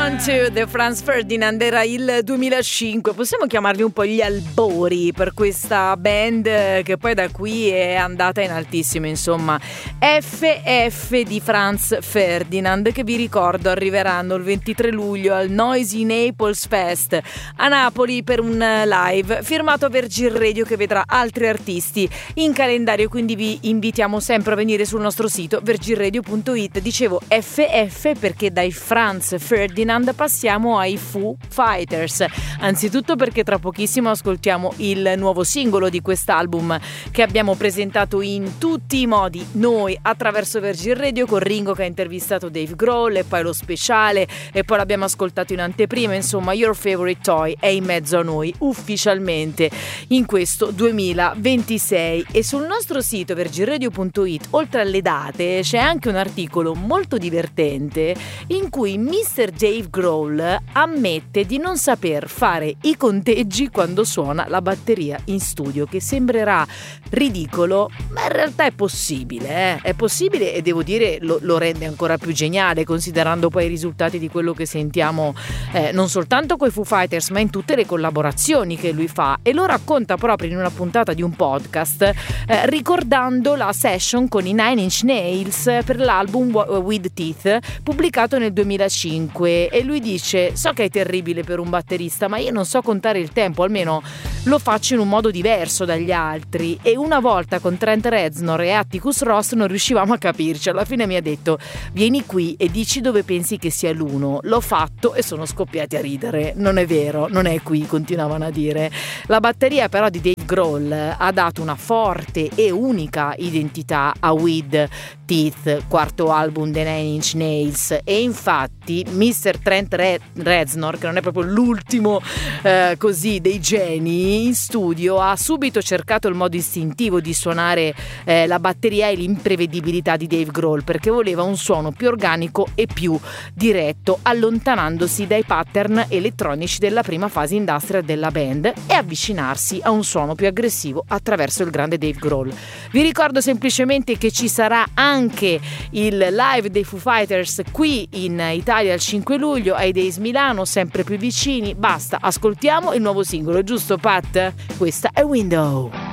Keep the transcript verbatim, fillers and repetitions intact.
Want To, The Franz Ferdinand, era il duemilacinque. Possiamo chiamarli un po' gli albori per questa band che poi da qui è andata in altissimo, insomma. F F di Franz Ferdinand, che vi ricordo arriveranno il ventitré luglio al Noisy Naples Fest a Napoli per un live firmato Virgin Radio, che vedrà altri artisti in calendario, quindi vi invitiamo sempre a venire sul nostro sito virgin radio punto it. Dicevo F F perché dai Franz Ferdinand passiamo ai Foo Fighters, anzitutto perché tra pochissimo ascoltiamo il nuovo singolo di quest'album che abbiamo presentato in tutti i modi noi attraverso Virgin Radio, con Ringo che ha intervistato Dave Grohl, e poi lo speciale, e poi l'abbiamo ascoltato in anteprima. Insomma, Your Favorite Toy è in mezzo a noi ufficialmente in questo duemilaventisei. E sul nostro sito virgin radio punto it, oltre alle date, c'è anche un articolo molto divertente in cui mister Dave Grohl ammette di non saper fare i conteggi quando suona la batteria in studio, che sembrerà ridicolo, ma in realtà è possibile, eh? È possibile, e devo dire lo, lo rende ancora più geniale, considerando poi i risultati di quello che sentiamo eh, non soltanto coi Foo Fighters, ma in tutte le collaborazioni che lui fa. E lo racconta proprio in una puntata di un podcast, eh, ricordando la session con i Nine Inch Nails per l'album With Teeth, pubblicato nel duemilacinque. E lui dice: so che è terribile per un batterista, ma io non so contare il tempo, almeno lo faccio in un modo diverso dagli altri. E una volta con Trent Reznor e Atticus Ross non riuscivamo a capirci. Alla fine mi ha detto: vieni qui e dici dove pensi che sia l'uno. L'ho fatto e sono scoppiati a ridere. Non è vero, non è qui, continuavano a dire. La batteria però di Dave Grohl ha dato una forte e unica identità a With Teeth, quarto album dei Nine Inch Nails. E infatti mister Trent Re- Reznor, che non è proprio l'ultimo eh, così dei geni, in studio ha subito cercato il modo istintivo di suonare eh, la batteria e l'imprevedibilità di Dave Grohl, perché voleva un suono più organico e più diretto, allontanandosi dai pattern elettronici della prima fase industrial della band e avvicinarsi a un suono più aggressivo attraverso il grande Dave Grohl. Vi ricordo semplicemente che ci sarà anche il live dei Foo Fighters qui in Italia il cinque luglio ai Days Milano, sempre più vicini. Basta, ascoltiamo il nuovo singolo, giusto Pat? Questa è Window.